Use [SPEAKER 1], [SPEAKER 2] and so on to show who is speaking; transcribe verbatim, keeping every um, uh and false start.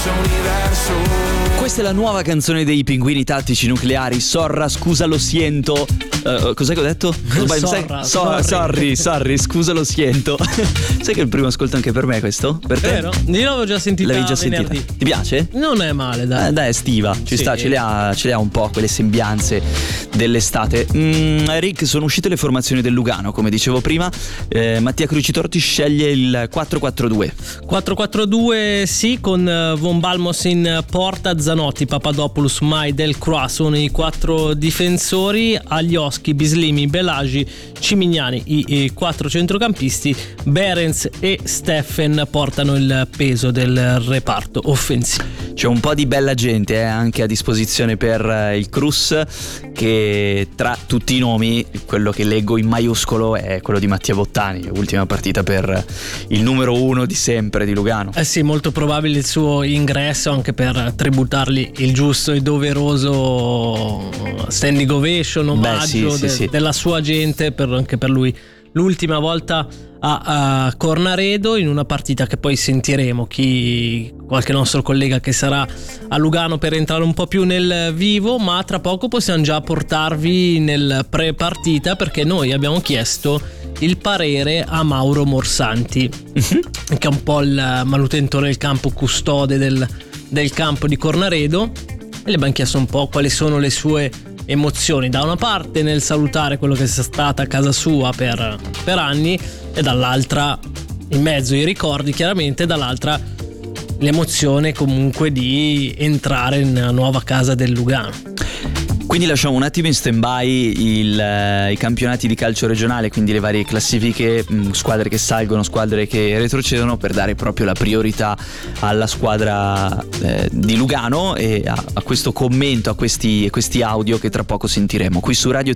[SPEAKER 1] universo.
[SPEAKER 2] Questa è la nuova canzone dei Pinguini Tattici Nucleari, Sorra, scusa lo siento. Uh, cos'è che ho detto?
[SPEAKER 3] Sorra,
[SPEAKER 2] so,
[SPEAKER 3] sorry.
[SPEAKER 2] sorry, sorry, scusa lo siento. Sai che è il primo ascolto anche per me questo? Per te?
[SPEAKER 3] Vero? Io l'avevo già sentita
[SPEAKER 2] L'avevi già
[SPEAKER 3] venerdì.
[SPEAKER 2] sentita? Ti piace?
[SPEAKER 3] Non è male, dai.
[SPEAKER 2] Eh, dai, è estiva, ci
[SPEAKER 3] Sì.
[SPEAKER 2] sta, ce le, ha, ce le ha un po' quelle sembianze dell'estate. Mm, Rick, sono uscite le formazioni del Lugano, come dicevo prima. eh, Mattia Crucitorti sceglie il quattro quattro due.
[SPEAKER 3] quattro quattro due sì, con eh, Von Balmos in porta, Zanotti, Papadopoulos, Mai, Del Croix sono i quattro difensori, Aglioschi, Bislimi, Belagi, Cimignani i, i quattro centrocampisti, Berens e Steffen portano il peso del reparto offensivo.
[SPEAKER 2] C'è un po' di bella gente eh, anche a disposizione per eh, il Crus, che tra tutti i nomi quello che leggo in maiuscolo è quello di Mattia Bottani, ultima partita per il numero uno di sempre di Lugano.
[SPEAKER 3] Eh sì, molto probabile il suo ingresso, anche per tributargli il giusto e doveroso standing ovation, omaggio
[SPEAKER 2] Beh, sì,
[SPEAKER 3] de-
[SPEAKER 2] sì, sì.
[SPEAKER 3] della sua gente, per, anche per lui. L'ultima volta a, a Cornaredo, in una partita che poi sentiremo chi qualche nostro collega che sarà a Lugano per entrare un po' più nel vivo, ma tra poco possiamo già portarvi nel pre-partita, perché noi abbiamo chiesto il parere a Mauro Morsanti, che è un po' il manutentore del campo, custode del, del campo di Cornaredo, e le abbiamo chiesto un po' quali sono le sue emozioni, da una parte nel salutare quello che è stata a casa sua per, per anni, e dall'altra in mezzo i ricordi chiaramente, dall'altra l'emozione comunque di entrare nella nuova casa del Lugano.
[SPEAKER 2] Quindi lasciamo un attimo in stand-by il, eh, i campionati di calcio regionale, quindi le varie classifiche, mh, squadre che salgono, squadre che retrocedono, per dare proprio la priorità alla squadra eh, di Lugano e a, a questo commento, a questi, a questi audio che tra poco sentiremo qui su Radio